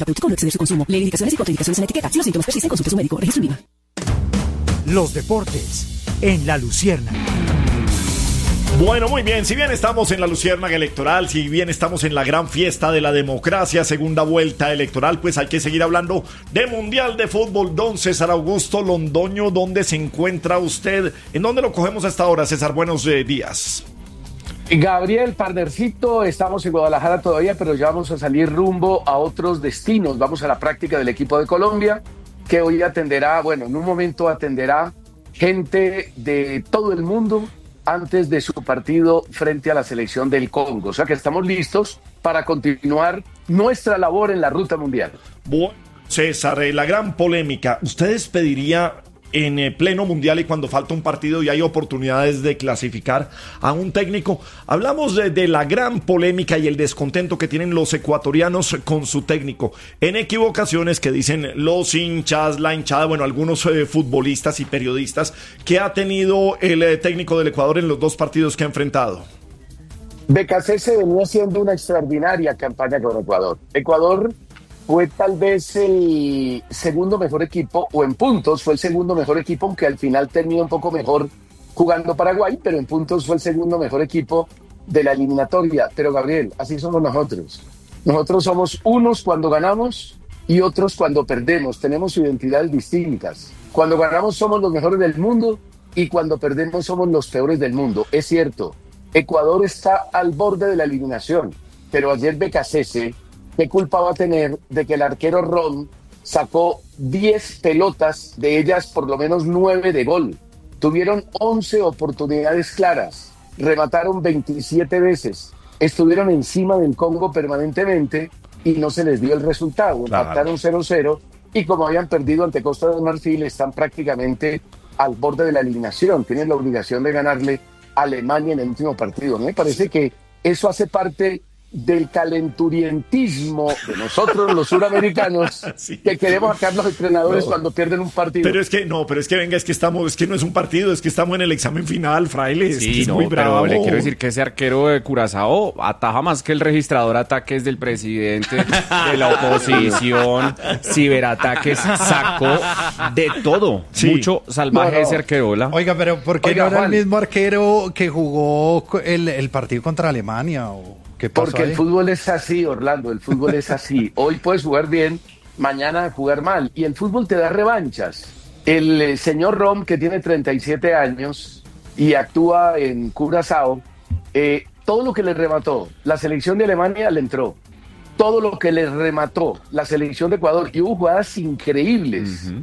terapéutico, no exceder su consumo. Leer indicaciones y contraindicaciones en la etiqueta. Si los síntomas persisten, consulte a su médico. Registro INVIMA. Los deportes en La Luciérnaga. Bueno, muy bien, si bien estamos en la luciérnaga electoral, si bien estamos en la gran fiesta de la democracia, segunda vuelta electoral, pues hay que seguir hablando de Mundial de Fútbol. Don César Augusto Londoño, ¿dónde se encuentra usted? ¿En dónde lo cogemos hasta ahora, César? Buenos días. Gabriel, partnercito, estamos en Guadalajara todavía, pero ya vamos a salir rumbo a otros destinos. Vamos a la práctica del equipo de Colombia, que hoy atenderá, bueno, en un momento atenderá gente de todo el mundo antes de su partido frente a la selección del Congo. O sea que estamos listos para continuar nuestra labor en la ruta mundial. Bueno, César, la gran polémica. ¿Ustedes pediría en pleno mundial y cuando falta un partido y hay oportunidades de clasificar a un técnico? Hablamos de la gran polémica y el descontento que tienen los ecuatorianos con su técnico. En equivocaciones que dicen los hinchas, la hinchada, bueno, algunos futbolistas y periodistas que ha tenido el técnico del Ecuador en los dos partidos que ha enfrentado. BKC venía haciendo una extraordinaria campaña con Ecuador. Ecuador fue tal vez el segundo mejor equipo, o en puntos fue el segundo mejor equipo, aunque al final terminó un poco mejor jugando Paraguay, pero en puntos fue el segundo mejor equipo de la eliminatoria. Pero Gabriel, así somos nosotros. Nosotros somos unos cuando ganamos y otros cuando perdemos. Tenemos identidades distintas. Cuando ganamos somos los mejores del mundo y cuando perdemos somos los peores del mundo. Es cierto, Ecuador está al borde de la eliminación, pero ayer BKC, ¿qué culpa va a tener de que el arquero Ron sacó 10 pelotas, de ellas por lo menos 9 de gol? Tuvieron 11 oportunidades claras, remataron 27 veces, estuvieron encima del Congo permanentemente y no se les dio el resultado. Empataron 0-0 y como habían perdido ante Costa de Marfil, están prácticamente al borde de la eliminación. Tienen la obligación de ganarle a Alemania en el último partido. Me parece que eso hace parte del calenturientismo de nosotros los suramericanos, sí, que queremos sacar los entrenadores cuando pierden un partido. Pero es que no es un partido, es que estamos en el examen final, fraile. Sí, es muy bravo. Le quiero decir que ese arquero de Curazao ataja más que el registrador ataques del presidente, de la oposición, ciberataques, sacó de todo. Sí. Mucho salvaje ese arquerola. Oiga, pero ¿por qué no era Juan, el mismo arquero que jugó el partido contra Alemania? Porque ahí? El fútbol es así, Orlando, el fútbol es así. Hoy puedes jugar bien, mañana jugar mal. Y el fútbol te da revanchas. El señor Rom, que tiene 37 años y actúa en Curazao, todo lo que le remató la selección de Alemania le entró. Todo lo que le remató la selección de Ecuador, y hubo jugadas increíbles,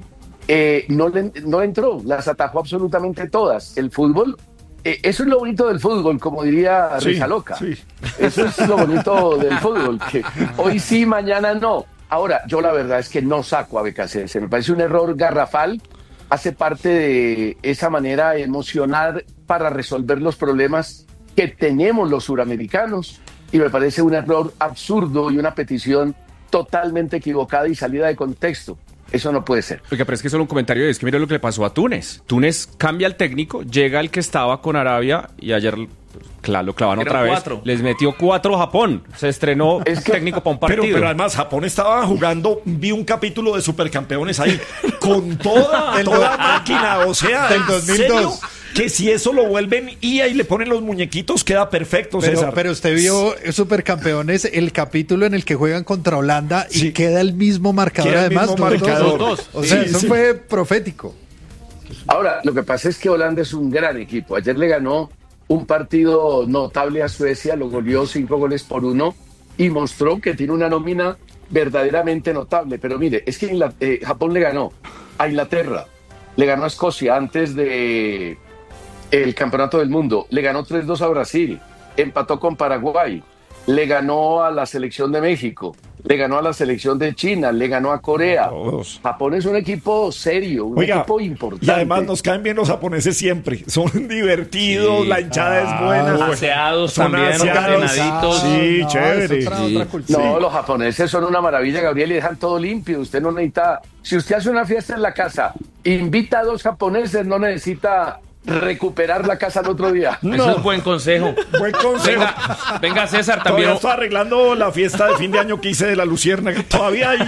no le entró, las atajó absolutamente todas. El fútbol... eso es lo bonito del fútbol, como diría Risa Loca. Sí. Eso es lo bonito del fútbol, que hoy sí, mañana no. Ahora, yo la verdad es que no saco a BKC. Me parece un error garrafal. Hace parte de esa manera emocional para resolver los problemas que tenemos los suramericanos. Y me parece un error absurdo y una petición totalmente equivocada y salida de contexto. Eso no puede ser. Oiga, pero es que solo un comentario es que mire lo que le pasó a Túnez. Túnez cambia el técnico, llega el que estaba con Arabia y ayer lo clavan otra vez. Les metió 4 a Japón. Se estrenó técnico para un partido. Pero además Japón estaba jugando, vi un capítulo de Supercampeones ahí con toda máquina, o sea, del 2002. Que si eso lo vuelven y ahí le ponen los muñequitos, queda perfecto, César. Pero usted vio Supercampeones, el capítulo en el que juegan contra Holanda y queda el mismo marcador, además. O sea, eso fue profético. Ahora, lo que pasa es que Holanda es un gran equipo. Ayer le ganó un partido notable a Suecia, lo goleó 5-1 y mostró que tiene una nómina verdaderamente notable. Pero mire, es que Japón le ganó a Inglaterra, le ganó a Escocia antes de el Campeonato del Mundo, le ganó 3-2 a Brasil, empató con Paraguay, le ganó a la selección de México, le ganó a la selección de China, le ganó a Corea. Todos. Japón es un equipo serio, un equipo importante. Y además nos caen bien los japoneses siempre. Son divertidos, la hinchada es buena. Aseados también, ordenaditos. Sí, chévere. Otra cultura. No, los japoneses son una maravilla, Gabriel, y dejan todo limpio. Usted no necesita... Si usted hace una fiesta en la casa, invita a 2 japoneses, no necesita recuperar la casa el otro día. No. Eso es buen consejo. Buen consejo. Venga César, también. Todavía estoy arreglando la fiesta de fin de año que hice de la Luciérnaga. Todavía hay